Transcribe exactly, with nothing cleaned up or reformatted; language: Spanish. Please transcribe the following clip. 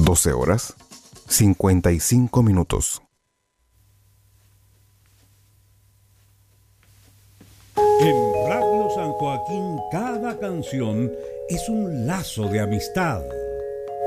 doce horas, cincuenta y cinco minutos. En Radio San Joaquín cada canción es un lazo de amistad.